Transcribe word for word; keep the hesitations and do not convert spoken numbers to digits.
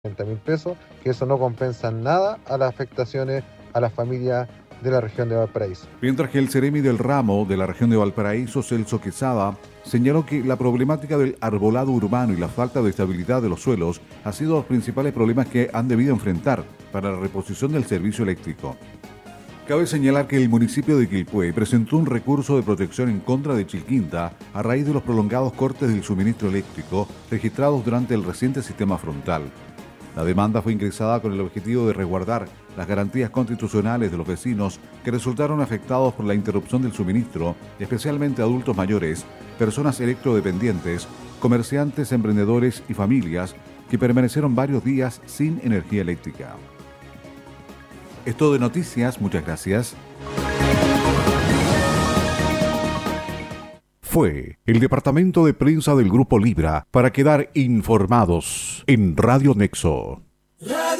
treinta mil pesos, que eso no compensa en nada a las afectaciones a las familias de la región de Valparaíso. Mientras que el Ceremi del ramo de la región de Valparaíso, Celso Quesada, señaló que la problemática del arbolado urbano y la falta de estabilidad de los suelos ha sido los principales problemas que han debido enfrentar para la reposición del servicio eléctrico. Cabe señalar que el municipio de Quilpué presentó un recurso de protección en contra de Chilquinta a raíz de los prolongados cortes del suministro eléctrico registrados durante el reciente sistema frontal. La demanda fue ingresada con el objetivo de resguardar las garantías constitucionales de los vecinos que resultaron afectados por la interrupción del suministro, especialmente adultos mayores, personas electrodependientes, comerciantes, emprendedores y familias que permanecieron varios días sin energía eléctrica. Es todo de noticias, muchas gracias. Fue el departamento de prensa del Grupo Libra para quedar informados en Radio Nexo.